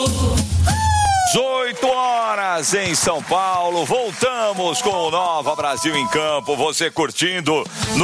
18 horas em São Paulo, voltamos com o Nova Brasil em Campo, você curtindo no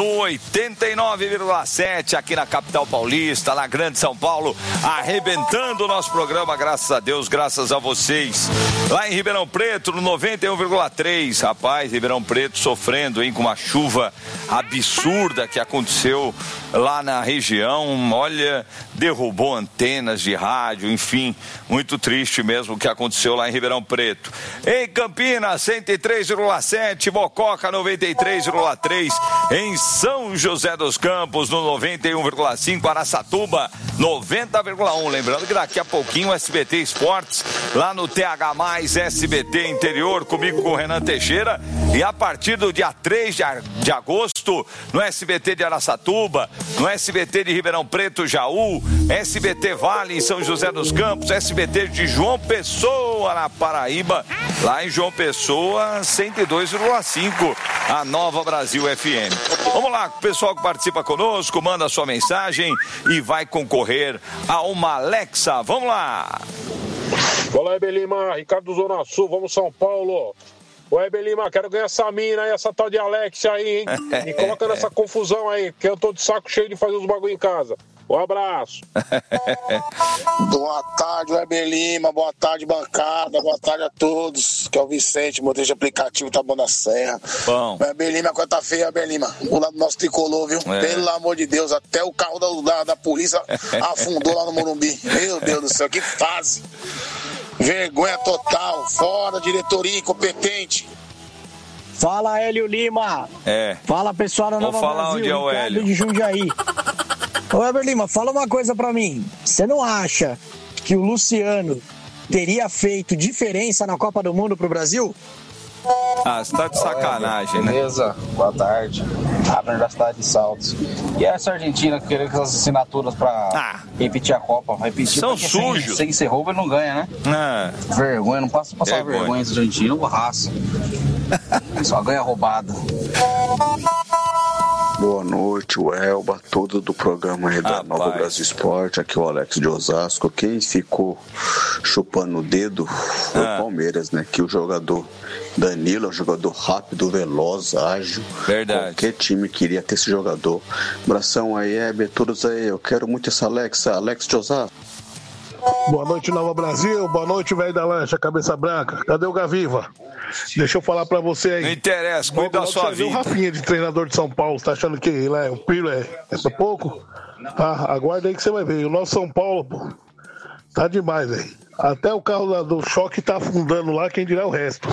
89,7 aqui na capital paulista, na Grande São Paulo, arrebentando o nosso programa, graças a Deus, graças a vocês. Lá em Ribeirão Preto, no 91,3, rapaz, Ribeirão Preto sofrendo, hein, com uma chuva absurda que aconteceu lá na região, olha, derrubou antenas de rádio, enfim, muito triste mesmo o que aconteceu lá em Ribeirão Preto. Em Campinas, 103,7, Mococa 93,3, em São José dos Campos, no 91,5, Araçatuba 90,1. Lembrando que daqui a pouquinho o SBT Esportes, lá no TH+, SBT Interior, comigo com o Renan Teixeira, e a partir do dia 3 de agosto, no SBT de Araçatuba, no SBT de Ribeirão Preto, Jaú, SBT Vale em São José dos Campos, SBT de João Pessoa, na Paraíba, lá em João Pessoa, 102,5, a Nova Brasil FM. Vamos lá, o pessoal que participa conosco, manda a sua mensagem e vai concorrer a uma Alexa. Vamos lá. Olá, Heber Lima, Ricardo Zona Sul, vamos São Paulo. Ô, Heber Lima, quero ganhar essa mina aí, essa tal de Alexa aí, hein? Me coloca nessa confusão aí, que eu tô de saco cheio de fazer os bagulho em casa. Um abraço. Boa tarde, Heber Lima. Boa tarde, bancada. Boa tarde a todos. Que é o Vicente, motorista de aplicativo Taboão da Serra. Bom. Heber Lima, conta feia, Heber Lima. O lado do nosso tricolor, viu? Pelo amor de Deus, até o carro da polícia afundou lá no Morumbi. Meu Deus do céu, que fase. Vergonha total. Fora, diretoria incompetente. Fala, Hélio Lima. Fala, pessoal da Nova falar Brasil. onde é o Hélio. De Jundiaí. Ô, Heber Lima, fala uma coisa pra mim. Você não acha que o Luciano teria feito diferença na Copa do Mundo pro Brasil? Ah, você tá de sacanagem, né? Beleza, boa tarde. Abner da cidade de Saltos. E essa Argentina que queria as assinaturas pra repetir a Copa? Repetir. São sujos. Sem ser roubo ele não ganha, né? Vergonha, não passa passar vergonha esse argentino, raça. Só ganha roubada. Boa noite, o Elba, todo do programa aí da Nova Brasil Esporte, aqui o Alex de Osasco. Quem ficou chupando o dedo foi o Palmeiras, né? Que o jogador Danilo é um jogador rápido, veloz, ágil. Verdade. Qualquer time queria ter esse jogador. Abração aí, Heber, todos aí. Eu quero muito essa Alex de Osasco. Boa noite, Nova Brasil. Boa noite, velho da lancha, cabeça branca. Cadê o Gaviva? Deixa eu falar pra você aí. Não interessa, cuida da sua vida. O Rafinha de treinador de São Paulo, tá achando que o Pilo é pouco? Aguarda aí que você vai ver. O nosso São Paulo, pô, tá demais, velho. Até o carro do choque tá afundando lá, quem dirá o resto.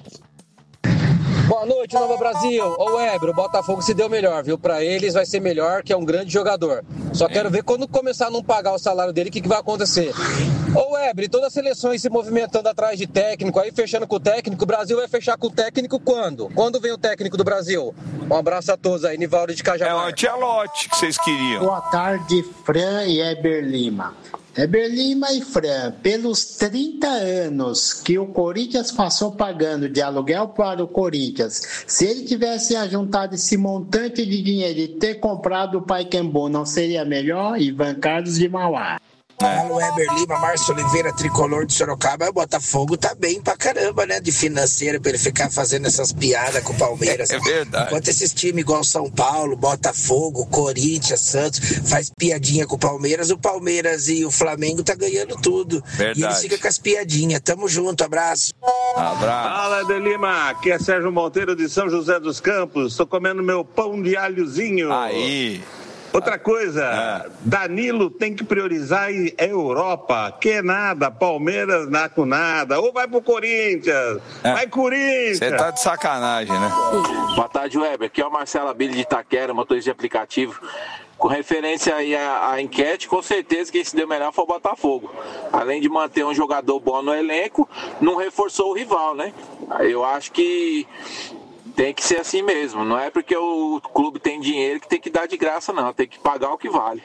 Boa noite, Nova Brasil. Ô, Weber, o Botafogo se deu melhor, viu? Pra eles vai ser melhor, que é um grande jogador. Só quero ver quando começar a não pagar o salário dele, o que vai acontecer. Ô, Weber, todas as seleções se movimentando atrás de técnico, aí fechando com o técnico, o Brasil vai fechar com o técnico quando? Quando vem o técnico do Brasil? Um abraço a todos aí, Nivaldo de Cajamar. É o Ancelotti que vocês queriam. Boa tarde, Fran e Heber Lima. Heber Lima e Fran, pelos 30 anos que o Corinthians passou pagando de aluguel para o Corinthians, se ele tivesse ajuntado esse montante de dinheiro e ter comprado o Pacaembu, não seria melhor? Ivan Carlos de Mauá. Fala, Heber Lima, Márcio Oliveira, tricolor de Sorocaba. O Botafogo tá bem pra caramba, né? De financeiro, pra ele ficar fazendo essas piadas com o Palmeiras. É verdade. Enquanto esses times igual São Paulo, Botafogo, Corinthians, Santos, faz piadinha com o Palmeiras e o Flamengo tá ganhando tudo. Verdade. E eles ficam com as piadinhas. Tamo junto, abraço. Abraço. Fala, Heber Lima, aqui é Sérgio Monteiro de São José dos Campos. Tô comendo meu pão de alhozinho. Aí. Outra coisa, Danilo tem que priorizar a Europa, que nada, Palmeiras não com nada, ou vai pro Corinthians, vai Corinthians. Você tá de sacanagem, né? Boa tarde, Weber, aqui é o Marcelo Abílio de Itaquera, motorista de aplicativo. Com referência aí à enquete, com certeza quem se deu melhor foi o Botafogo. Além de manter um jogador bom no elenco, não reforçou o rival, né? Eu acho que tem que ser assim mesmo, não é porque o clube tem dinheiro que tem que dar de graça, não, tem que pagar o que vale.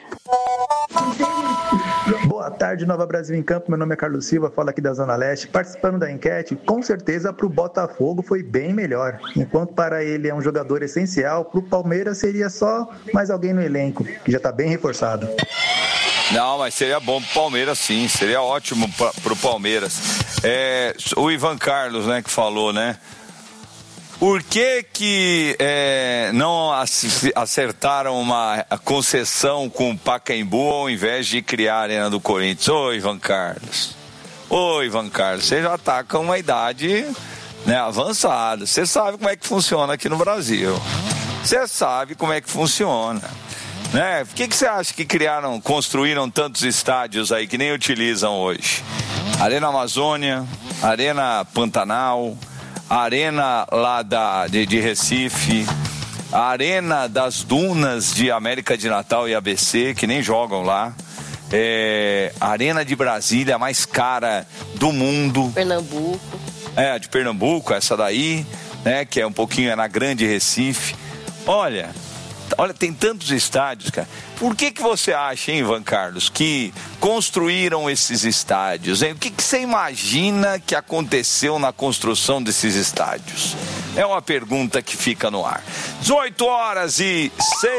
Boa tarde, Nova Brasil em Campo, meu nome é Carlos Silva, falo aqui da Zona Leste, participando da enquete, com certeza para o Botafogo foi bem melhor, enquanto para ele é um jogador essencial, para o Palmeiras seria só mais alguém no elenco, que já está bem reforçado. Não, mas seria bom pro Palmeiras, sim. Seria ótimo pro Palmeiras. O Ivan Carlos, né, que falou, né? Por que não acertaram uma concessão com o Pacaembu ao invés de criar a Arena do Corinthians? Ô, Ivan Carlos, você já tá com uma idade, né, avançada. Você sabe como é que funciona aqui no Brasil. Você sabe como é que funciona. Né? Por que você acha que construíram tantos estádios aí que nem utilizam hoje? Arena Amazônia, Arena Pantanal, a Arena lá de Recife, a Arena das Dunas de América de Natal e ABC, que nem jogam lá, a Arena de Brasília, a mais cara do mundo. Pernambuco. A de Pernambuco, essa daí, né, que é um pouquinho na Grande Recife. Olha, tem tantos estádios, cara. Por que você acha, hein, Ivan Carlos, que construíram esses estádios, hein? O que você imagina que aconteceu na construção desses estádios? É uma pergunta que fica no ar. 18h06.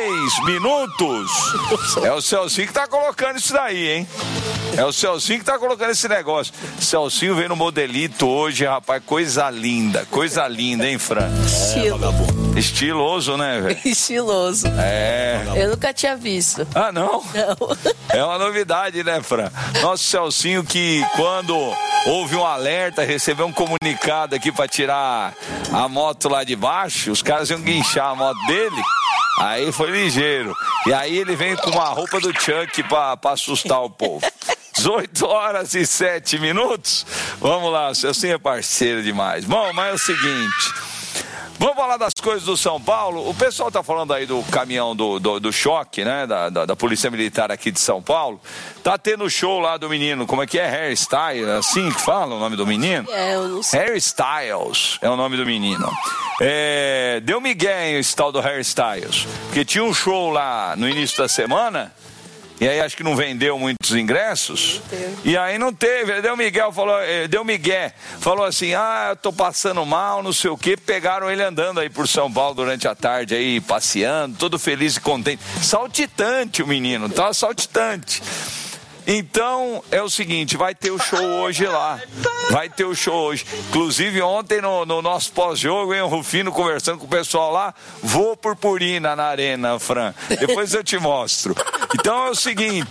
É o Celcinho que tá colocando isso daí, hein? É o Celcinho que tá colocando esse negócio. Celcinho veio no modelito hoje, rapaz. Coisa linda, hein, Fran? Estiloso, né, velho? Estiloso. Eu nunca tinha visto. Ah, não? Não. É uma novidade, né, Fran? Nosso Celcinho que quando houve um alerta, recebeu um comunicado aqui pra tirar a moto lá de baixo, os caras iam guinchar a moto dele, aí foi ligeiro. E aí ele vem com uma roupa do Chuck pra assustar o povo. 18h07. Vamos lá, o Celcinho é parceiro demais. Bom, mas é o seguinte... Vamos falar das coisas do São Paulo. O pessoal tá falando aí do caminhão do choque, né? Da Polícia Militar aqui de São Paulo. Tá tendo show lá do menino. Como é que é? Harry Styles? É assim que fala o nome do menino? Eu não sei. Harry Styles é o nome do menino. Deu migué esse tal do Harry Styles. Porque tinha um show lá no início da semana. E aí acho que não vendeu muitos ingressos. E aí não teve. Deu migué. Falou assim, eu tô passando mal, não sei o quê. Pegaram ele andando aí por São Paulo durante a tarde aí, passeando, todo feliz e contente. Saltitante o menino, tá saltitante. Então, é o seguinte, vai ter o show hoje lá. Inclusive, ontem no nosso pós-jogo, o Rufino conversando com o pessoal lá, vou purpurina na arena, Fran. Depois eu te mostro. Então, é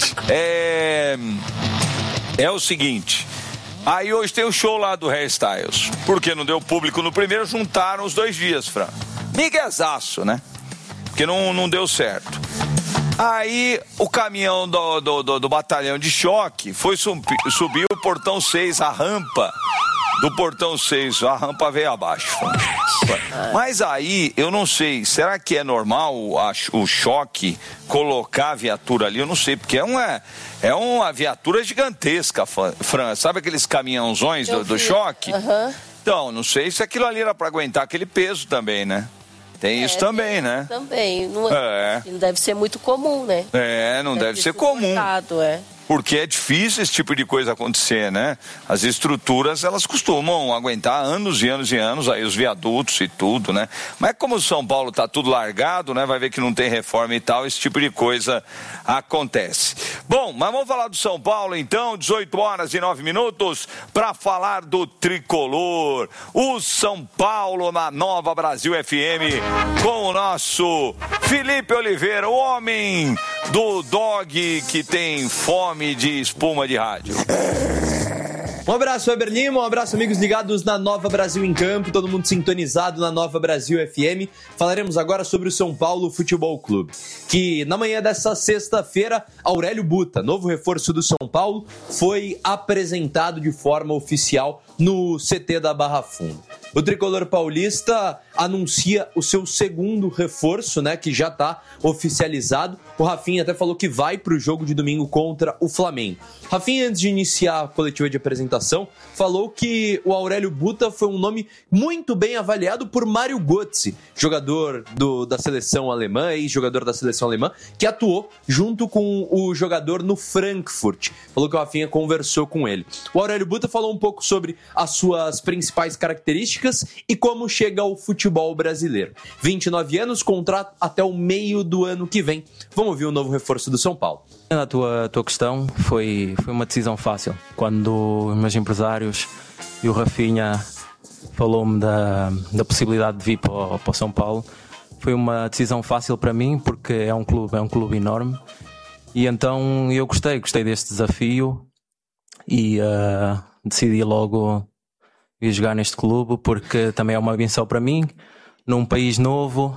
o seguinte. Aí hoje tem o show lá do Harry Styles. Porque não deu público no primeiro, juntaram os 2 dias, Fran. Miguezaço, né? Porque não deu certo. Aí o caminhão do batalhão de choque foi subir o portão 6, a rampa do portão 6, a rampa veio abaixo. Mas aí, eu não sei, será que é normal o choque colocar a viatura ali? Eu não sei, porque é uma viatura gigantesca, Fran. Sabe aqueles caminhãozões do choque? Uhum. Então, não sei se aquilo ali era para aguentar aquele peso também, né? Tem isso também, né? Também. Não deve ser muito comum, né? Não deve ser comum. Porque é difícil esse tipo de coisa acontecer, né? As estruturas, elas costumam aguentar anos e anos e anos, aí os viadutos e tudo, né? Mas como o São Paulo tá tudo largado, né? Vai ver que não tem reforma e tal, esse tipo de coisa acontece. Bom, mas vamos falar do São Paulo então, 18h09, para falar do tricolor. O São Paulo na Nova Brasil FM, com o nosso Felipe Oliveira, o homem do dog que tem fome de espuma de rádio. Um abraço, Weber Lima, um abraço, amigos ligados na Nova Brasil em Campo, todo mundo sintonizado na Nova Brasil FM. Falaremos agora sobre o São Paulo Futebol Clube, que na manhã dessa sexta-feira, Aurélio Buta, novo reforço do São Paulo, foi apresentado de forma oficial no CT da Barra Funda. O tricolor paulista anuncia o seu segundo reforço, né, que já está oficializado. O Rafinha até falou que vai para o jogo de domingo contra o Flamengo. Rafinha, antes de iniciar a coletiva de apresentação apresentação, falou que o Aurélio Buta foi um nome muito bem avaliado por Mário Götze, jogador da seleção alemã, ex-jogador da seleção alemã, que atuou junto com o jogador no Frankfurt. Falou que o Rafinha conversou com ele. O Aurélio Buta falou um pouco sobre as suas principais características e como chega ao futebol brasileiro. 29 anos, contrato até o meio do ano que vem. Vamos ouvir o novo reforço do São Paulo. A tua questão foi uma decisão fácil. Quando os meus empresários e o Rafinha falou-me da possibilidade de vir para o São Paulo, foi uma decisão fácil para mim, porque é um clube enorme. E então eu gostei deste desafio e decidi logo ir jogar neste clube, porque também é uma benção para mim, num país novo,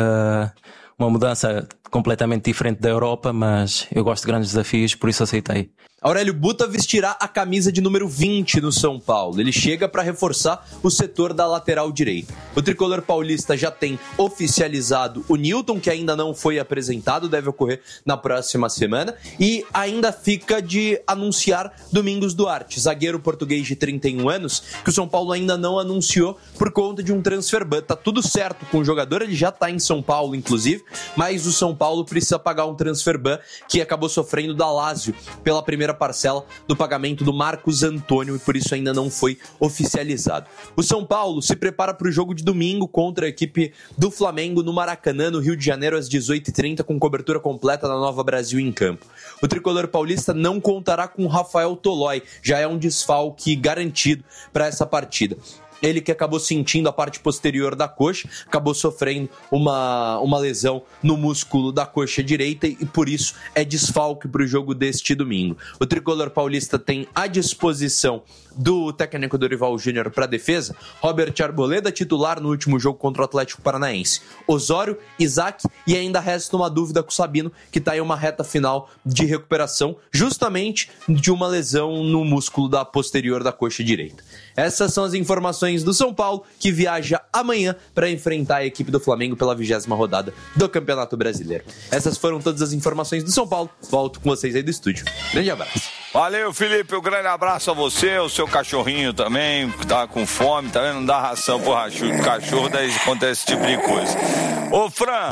uma mudança completamente diferente da Europa, mas eu gosto de grandes desafios, por isso aceitei. Aurélio Buta vestirá a camisa de número 20 no São Paulo. Ele chega para reforçar o setor da lateral direita. O tricolor paulista já tem oficializado o Nilton, que ainda não foi apresentado, deve ocorrer na próxima semana. E ainda fica de anunciar Domingos Duarte, zagueiro português de 31 anos, que o São Paulo ainda não anunciou por conta de um transfer ban. Tá tudo certo com o jogador, ele já tá em São Paulo, inclusive, mas o São Paulo precisa pagar um transfer ban que acabou sofrendo da Lazio pela primeira parcela do pagamento do Marcos Antônio e por isso ainda não foi oficializado. O São Paulo se prepara para o jogo de domingo contra a equipe do Flamengo no Maracanã, no Rio de Janeiro, às 18h30, com cobertura completa da Nova Brasil em campo. O tricolor paulista não contará com Rafael Tolói, já é um desfalque garantido para essa partida. Ele que acabou sentindo a parte posterior da coxa, acabou sofrendo uma lesão no músculo da coxa direita e por isso é desfalque para o jogo deste domingo. O tricolor paulista tem à disposição do técnico Dorival Júnior para a defesa, Robert Arboleda, titular no último jogo contra o Atlético Paranaense, Osório, Isaac e ainda resta uma dúvida com o Sabino, que está em uma reta final de recuperação justamente de uma lesão no músculo da posterior da coxa direita. Essas são as informações do São Paulo, que viaja amanhã para enfrentar a equipe do Flamengo pela 20ª rodada do Campeonato Brasileiro. Essas foram todas as informações do São Paulo. Volto com vocês aí do estúdio. Grande abraço. Valeu, Felipe. Um grande abraço a você, o seu cachorrinho também, que tá com fome, tá vendo? Não dá ração pro cachorro, daí acontece esse tipo de coisa. Ô, Fran,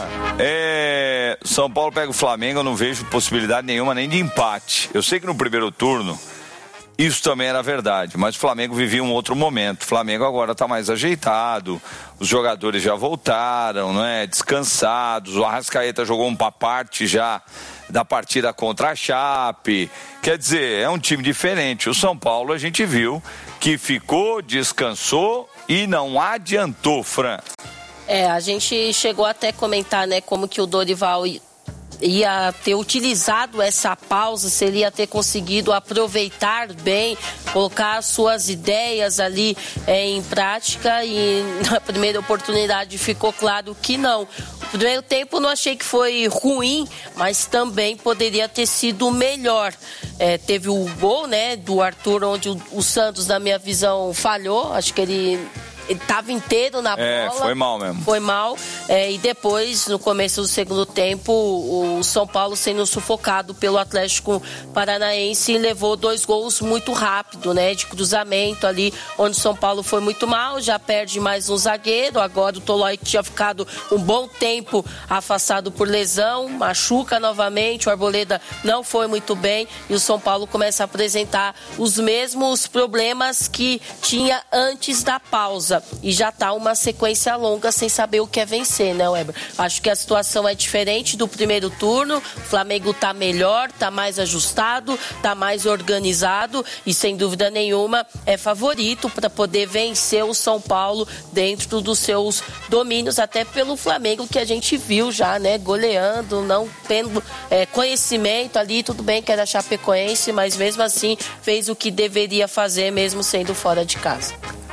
São Paulo pega o Flamengo, eu não vejo possibilidade nenhuma nem de empate. Eu sei que no primeiro turno isso também era verdade, mas o Flamengo vivia um outro momento. O Flamengo agora está mais ajeitado, os jogadores já voltaram, descansados. O Arrascaeta jogou uma parte já da partida contra a Chape. Quer dizer, é um time diferente. O São Paulo a gente viu que ficou, descansou e não adiantou, Fran. A gente chegou até a comentar, como que o Dorival ia ter utilizado essa pausa, se ele ia ter conseguido aproveitar bem, colocar suas ideias ali em prática, e na primeira oportunidade ficou claro que não. O primeiro tempo não achei que foi ruim, mas também poderia ter sido melhor. Teve o gol, do Arthur, onde o Santos, na minha visão, falhou. Acho que ele estava inteiro na bola. Foi mal mesmo. Foi mal. E depois, no começo do segundo tempo, o São Paulo sendo sufocado pelo Atlético Paranaense, levou 2 gols muito rápido, de cruzamento ali, onde o São Paulo foi muito mal, já perde mais um zagueiro. Agora o Tolói, que tinha ficado um bom tempo afastado por lesão, machuca novamente. O Arboleda não foi muito bem e o São Paulo começa a apresentar os mesmos problemas que tinha antes da pausa. E já tá uma sequência longa sem saber o que é vencer, Weber? Acho que a situação é diferente do primeiro turno. O Flamengo tá melhor, tá mais ajustado, tá mais organizado e sem dúvida nenhuma é favorito para poder vencer o São Paulo dentro dos seus domínios, até pelo Flamengo que a gente viu já, goleando, não tendo conhecimento ali. Tudo bem que era Chapecoense, mas mesmo assim fez o que deveria fazer mesmo sendo fora de casa.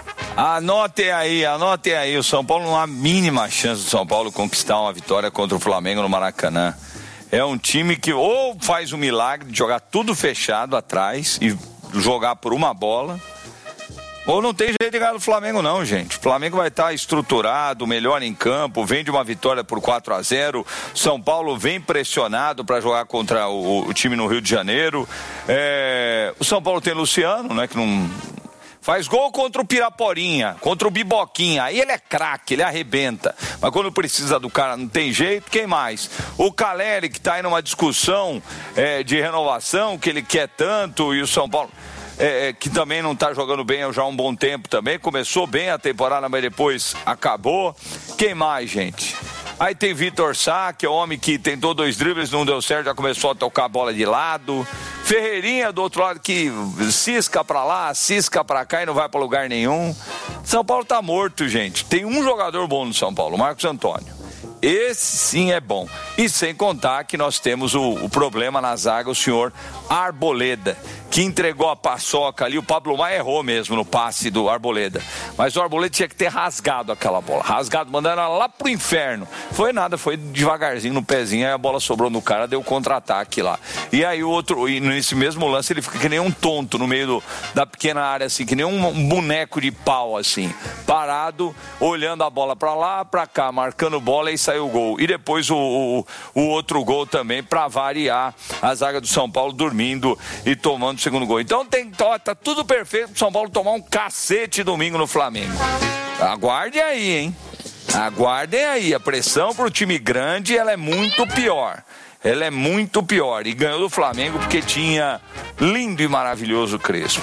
Anotem aí, o São Paulo não há a mínima chance do São Paulo conquistar uma vitória contra o Flamengo no Maracanã. É um time que ou faz um milagre de jogar tudo fechado atrás e jogar por uma bola, Ou não tem jeito de ganhar do Flamengo não, gente. O Flamengo vai estar estruturado, melhor em campo, vem de uma vitória por 4-0. São Paulo vem pressionado para jogar contra o time no Rio de Janeiro. O São Paulo tem Luciano, né, que não... Faz gol contra o Piraporinha, contra o Biboquinha. Aí ele é craque, ele arrebenta. Mas quando precisa do cara não tem jeito, quem mais? O Caleri, que está aí numa discussão de renovação, que ele quer tanto, e o São Paulo... que também não está jogando bem já há um bom tempo também. Começou bem a temporada, mas depois acabou. Quem mais, gente? Aí tem Vitor Sá, que é o homem que tentou 2 dribles, não deu certo, já começou a tocar a bola de lado. Ferreirinha do outro lado que cisca pra lá, cisca pra cá e não vai pra lugar nenhum. São Paulo tá morto, gente. Tem um jogador bom no São Paulo, o Marcos Antônio. Esse sim é bom. E sem contar que nós temos o problema na zaga, o senhor Arboleda, que entregou a paçoca ali. O Pablo Maia errou mesmo no passe do Arboleda. Mas o Arboleda tinha que ter rasgado aquela bola. Rasgado, mandando ela lá pro inferno. Foi nada, foi devagarzinho no pezinho, aí a bola sobrou no cara, deu contra-ataque lá. E aí o outro, e nesse mesmo lance, ele fica que nem um tonto no meio da pequena área, assim, que nem um boneco de pau, assim, parado, olhando a bola pra lá, pra cá, marcando bola, e saiu o gol. E depois o outro gol também, pra variar, a zaga do São Paulo dormindo e tomando o segundo gol. Então tá tudo perfeito pro São Paulo tomar um cacete domingo no Flamengo. Aguardem aí, hein? Aguardem aí. A pressão pro time grande, ela é muito pior. Ela é muito pior. E ganhou do Flamengo porque tinha lindo e maravilhoso Crespo.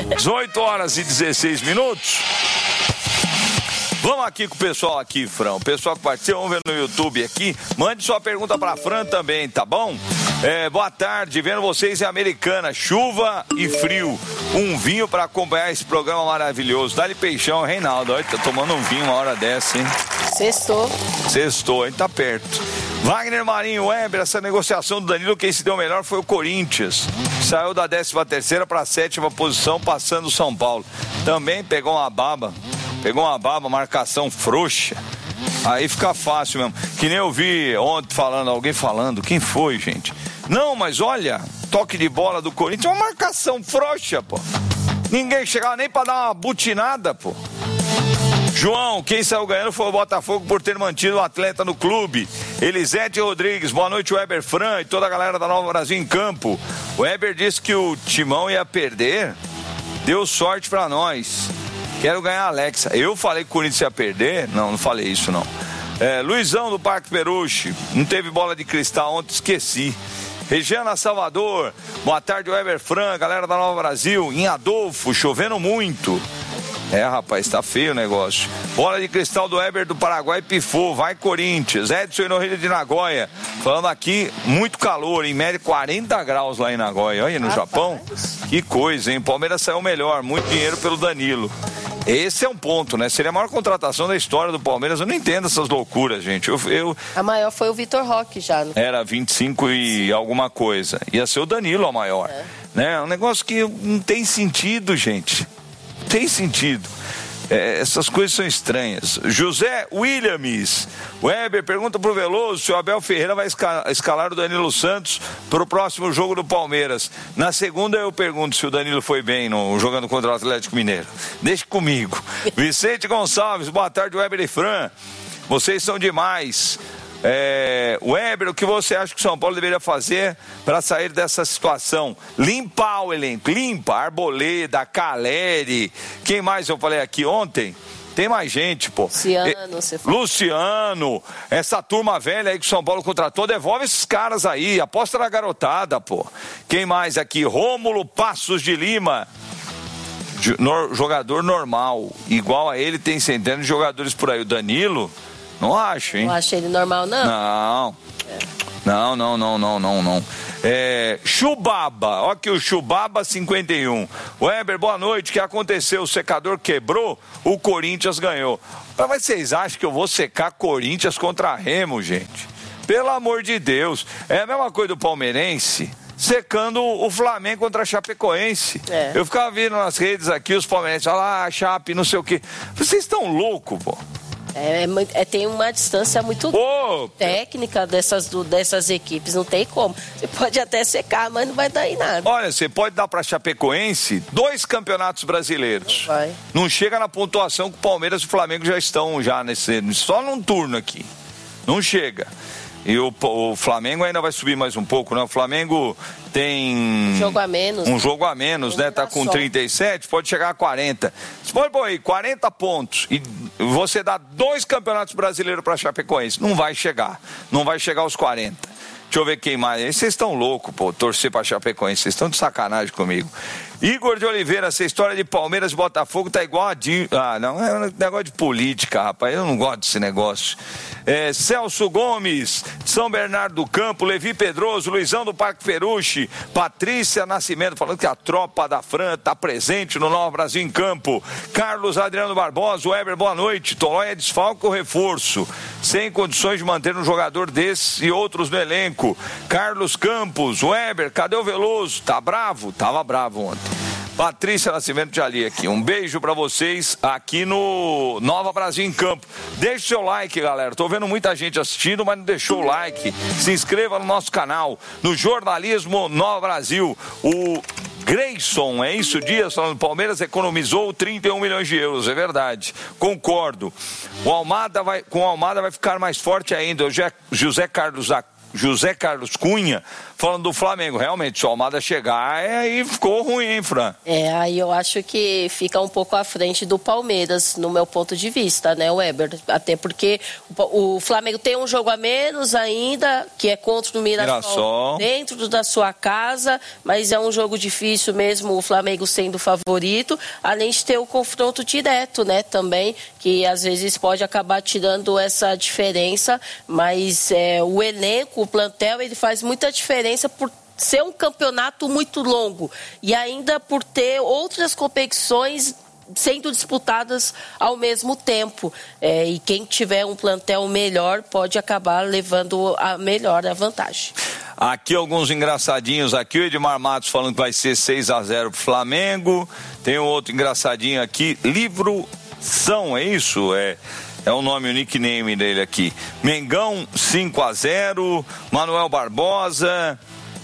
18h16. Vamos aqui com o pessoal aqui, Fran. O pessoal que participa, vamos ver no YouTube aqui. Mande sua pergunta pra Fran também, tá bom? Boa tarde, vendo vocês em Americana. Chuva e frio. Um vinho pra acompanhar esse programa maravilhoso. Dá-lhe peixão, Reinaldo. Olha, tá tomando um vinho uma hora dessa, hein? Sextou, a gente tá perto. Wagner Marinho, Weber, essa negociação do Danilo, quem se deu melhor foi o Corinthians. Saiu da 13ª para a 7ª posição, passando o São Paulo. Também pegou uma baba, marcação frouxa. Aí fica fácil mesmo. Que nem eu vi ontem alguém falando, quem foi, gente? Não, mas olha, toque de bola do Corinthians, uma marcação frouxa, pô. Ninguém chegava nem pra dar uma butinada, pô. João, quem saiu ganhando foi o Botafogo por ter mantido o atleta no clube. Elisete Rodrigues, boa noite, Weber Fran e toda a galera da Nova Brasil em campo. O Weber disse que o Timão ia perder, deu sorte pra nós. Quero ganhar a Alexa. Eu falei que o Corinthians ia perder? Não falei isso não. Luizão do Parque Peruche, não teve bola de cristal ontem, esqueci. Regiana Salvador, boa tarde, Weber Fran, galera da Nova Brasil. Em Adolfo, chovendo muito. Rapaz, tá feio o negócio. Bola de cristal do Weber do Paraguai pifou, vai Corinthians. Edson Inohira de Nagoya, falando aqui, muito calor, em média 40 graus lá em Nagoya. Olha, no Japão, que coisa, hein? Palmeiras saiu melhor, muito dinheiro pelo Danilo. Esse é um ponto, né? Seria a maior contratação da história do Palmeiras. Eu não entendo essas loucuras, gente. A maior foi o Vitor Roque já. Era 25 e alguma coisa. Ia ser o Danilo a maior. Né? Um negócio que não tem sentido, gente. Não tem sentido. Essas coisas são estranhas. José Williams, Weber, pergunta pro Veloso se o Abel Ferreira vai escalar o Danilo Santos pro próximo jogo do Palmeiras. Na segunda eu pergunto se o Danilo foi bem jogando contra o Atlético Mineiro. Deixe comigo. Vicente Gonçalves, boa tarde, Weber e Fran. Vocês são demais. Weber, o que você acha que o São Paulo deveria fazer para sair dessa situação? Limpar o elenco, Arboleda, Caleri, quem mais eu falei aqui ontem? Tem mais gente, pô. Luciano, essa turma velha aí que o São Paulo contratou, devolve esses caras aí, aposta na garotada, pô. Quem mais aqui? Rômulo Passos de Lima. Jogador normal, igual a ele tem centenas de jogadores por aí. O Danilo... Não acho, hein? Não acho ele normal, não? Não. Chubaba, ó aqui o Chubaba 51. Weber, boa noite, o que aconteceu? O secador quebrou, o Corinthians ganhou. Mas vocês acham que eu vou secar Corinthians contra Remo, gente? Pelo amor de Deus. É a mesma coisa do palmeirense secando o Flamengo contra a Chapecoense. Eu ficava vendo nas redes aqui os palmeirenses, olha lá, Chape, não sei o quê. Vocês estão loucos, pô. Tem uma distância muito técnica dessas equipes, não tem como. Você pode até secar, mas não vai dar em nada. Olha, você pode dar para Chapecoense 2 campeonatos brasileiros. Não chega na pontuação que o Palmeiras e o Flamengo já estão só num turno aqui. Não chega. E o Flamengo ainda vai subir mais um pouco, né? O Flamengo tem um jogo a menos, né? Tá com 37, pode chegar a 40. Você pode pôr aí 40 pontos e você dá 2 campeonatos brasileiros para Chapecoense. Não vai chegar aos 40. Deixa eu ver quem mais. Vocês estão loucos, pô, torcer pra Chapecoense. Vocês estão de sacanagem comigo. Igor de Oliveira, essa história de Palmeiras e Botafogo tá igual a... não, é um negócio de política, rapaz. Eu não gosto desse negócio. Celso Gomes, São Bernardo do Campo, Levi Pedroso, Luizão do Parque Peruche, Patrícia Nascimento, falando que a tropa da Fran tá presente no Nova Brasil em Campo. Carlos Adriano Barbosa, Weber, boa noite. Tolói é desfalque ou reforço? Sem condições de manter um jogador desse e outros no elenco. Carlos Campos, Weber, cadê o Veloso? Tá bravo? Tava bravo ontem. Patrícia Nascimento de Ali aqui. Um beijo pra vocês aqui no Nova Brasil em Campo. Deixe seu like, galera. Tô vendo muita gente assistindo, mas não deixou o like. Se inscreva no nosso canal, no Jornalismo Nova Brasil. O Grayson, é isso, Dias, falando Palmeiras economizou 31 milhões de euros, é verdade, concordo. Com o Almada vai ficar mais forte ainda. José Carlos Cunha falando do Flamengo. Realmente, se o Almada chegar, aí ficou ruim, hein, Fran? Aí eu acho que fica um pouco à frente do Palmeiras, no meu ponto de vista, né, Weber? Até porque o Flamengo tem um jogo a menos ainda, que é contra o Mirassol, dentro da sua casa, mas é um jogo difícil mesmo, o Flamengo sendo favorito, além de ter o confronto direto, né, também, que às vezes pode acabar tirando essa diferença, mas o elenco, o plantel, ele faz muita diferença por ser um campeonato muito longo e ainda por ter outras competições sendo disputadas ao mesmo tempo. E quem tiver um plantel melhor pode acabar levando a vantagem. Aqui alguns engraçadinhos aqui, o Edmar Matos falando que vai ser 6-0 pro Flamengo. Tem um outro engraçadinho aqui, Livro São, é isso? É o nome, o nickname dele aqui. Mengão 5-0, Manuel Barbosa,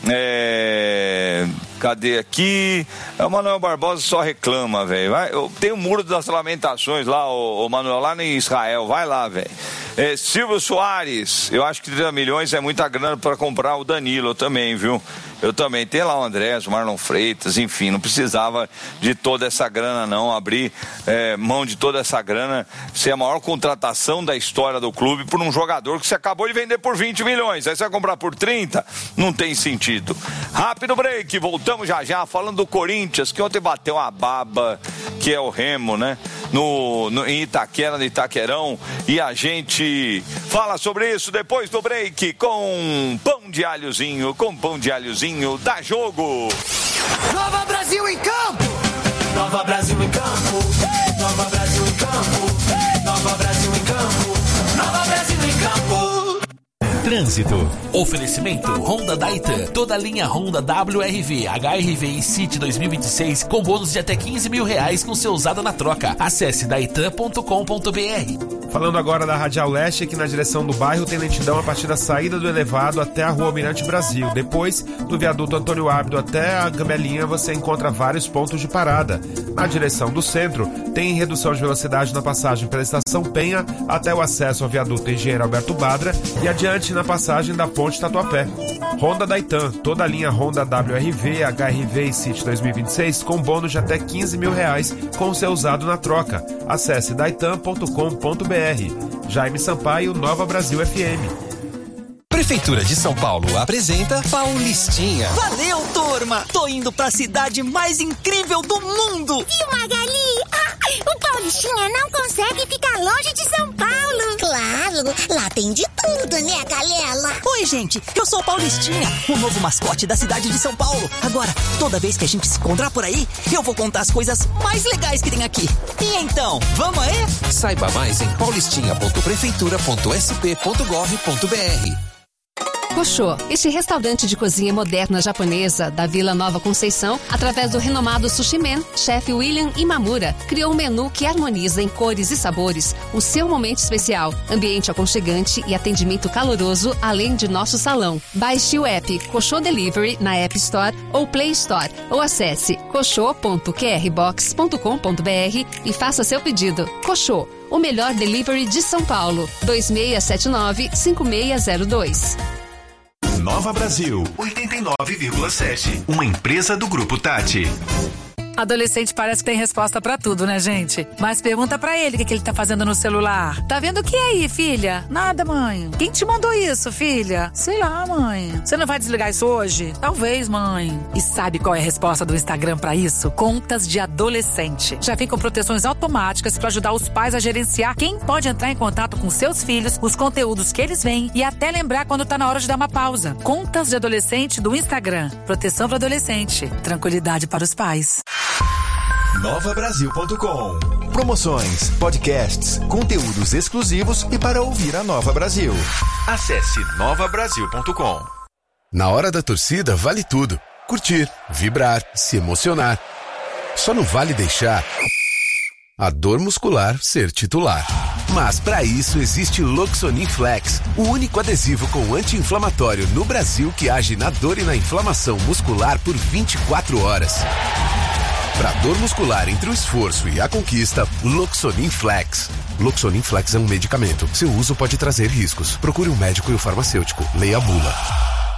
cadê aqui? O Manuel Barbosa só reclama, velho. Tem o Muro das Lamentações lá, o Manuel, lá em Israel, vai lá, velho. Silvio Soares, eu acho que 30 milhões é muita grana para comprar o Danilo também, viu? Eu também. Tem lá o Andrés, o Marlon Freitas, enfim, não precisava de toda essa grana não, abrir mão de toda essa grana, ser a maior contratação da história do clube por um jogador que você acabou de vender por 20 milhões, aí você vai comprar por 30? Não tem sentido. Rápido break, voltamos já falando do Corinthians, que ontem bateu uma baba, que é o Remo, né? Em Itaquera, no Itaquerão, e a gente fala sobre isso depois do break com pão de alhozinho, dá jogo. Nova Brasil em campo. Nova Brasil em campo. Nova Brasil em campo. Nova Brasil em campo. Nova Brasil em campo. Trânsito. Oferecimento Honda Daitan. Toda a linha Honda WRV, HRV e City 2026 com bônus de até R$15 mil com seu usado na troca. Acesse daitan.com.br. Falando agora da Radial Leste, aqui na direção do bairro tem lentidão a partir da saída do elevado até a Rua Almirante Brasil. Depois, do viaduto Antônio Ábido até a Gamelinha, você encontra vários pontos de parada. Na direção do centro, tem redução de velocidade na passagem pela Estação Penha até o acesso ao viaduto Engenheiro Alberto Badra e adiante na passagem da Ponte Tatuapé. Honda Daitan, toda a linha Honda WRV, HRV e City 2026 com bônus de até R$15 mil com seu usado na troca. Acesse daitan.com.br. Jaime Sampaio, Nova Brasil FM. Prefeitura de São Paulo apresenta Paulistinha. Valeu, turma! Tô indo pra cidade mais incrível do mundo! Viu, Magali? O Paulistinha não consegue ficar longe de São Paulo. Claro, lá tem de tudo, né, Galela? Oi, gente, eu sou o Paulistinha, o novo mascote da cidade de São Paulo. Agora, toda vez que a gente se encontrar por aí, eu vou contar as coisas mais legais que tem aqui. E então, vamos aí? Saiba mais em paulistinha.prefeitura.sp.gov.br. Koshô, este restaurante de cozinha moderna japonesa da Vila Nova Conceição, através do renomado Sushi Man, chefe William Imamura, criou um menu que harmoniza em cores e sabores o seu momento especial, ambiente aconchegante e atendimento caloroso, além de nosso salão. Baixe o app Koshô Delivery na App Store ou Play Store, ou acesse koshô.qrbox.com.br e faça seu pedido. Koshô, o melhor delivery de São Paulo. 2679-5602. Nova Brasil 89,7. Uma empresa do Grupo Tati. Adolescente parece que tem resposta pra tudo, né, gente? Mas pergunta pra ele o que ele tá fazendo no celular. Tá vendo o que aí, filha? Nada, mãe. Quem te mandou isso, filha? Sei lá, mãe. Você não vai desligar isso hoje? Talvez, mãe. E sabe qual é a resposta do Instagram pra isso? Contas de adolescente. Já vem com proteções automáticas pra ajudar os pais a gerenciar quem pode entrar em contato com seus filhos, os conteúdos que eles veem e até lembrar quando tá na hora de dar uma pausa. Contas de adolescente do Instagram. Proteção para adolescente. Tranquilidade para os pais. NovaBrasil.com. Promoções, podcasts, conteúdos exclusivos e para ouvir a Nova Brasil. Acesse NovaBrasil.com. Na hora da torcida vale tudo. Curtir, vibrar, se emocionar. Só não vale deixar a dor muscular ser titular. Mas para isso existe Loxonin Flex, o único adesivo com anti-inflamatório no Brasil que age na dor e na inflamação muscular por 24 horas. Para dor muscular entre o esforço e a conquista, Loxonin Flex. Loxonin Flex é um medicamento. Seu uso pode trazer riscos. Procure um médico e o farmacêutico. Leia a bula.